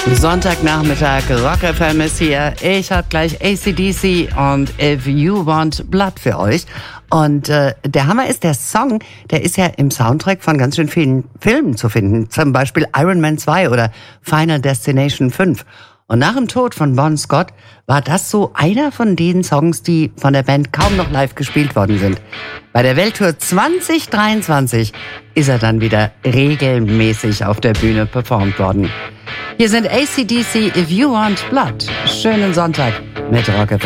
Sonntagnachmittag, Rock FM ist hier. Ich habe gleich AC/DC und If You Want Blood für euch. Und der Hammer ist, der Song, der ist ja im Soundtrack von ganz schön vielen Filmen zu finden. Zum Beispiel Iron Man 2 oder Final Destination 5. Und nach dem Tod von Bon Scott war das so einer von den Songs, die von der Band kaum noch live gespielt worden sind. Bei der Welttour 2023 ist er dann wieder regelmäßig auf der Bühne performt worden. Hier sind AC/DC, If You Want Blood. Schönen Sonntag mit Rock FM.